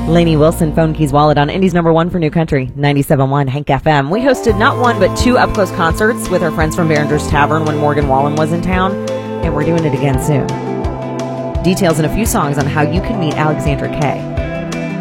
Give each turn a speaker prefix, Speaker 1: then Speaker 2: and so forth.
Speaker 1: Lainey Wilson, Phone Keys Wallet on Indy's number one for New Country, 97.1 Hank FM. We hosted not one but two up-close concerts with our friends from Behringer's Tavern when Morgan Wallen was in town, and we're doing it again soon. Details in a few songs on how you can meet Alexandra Kay.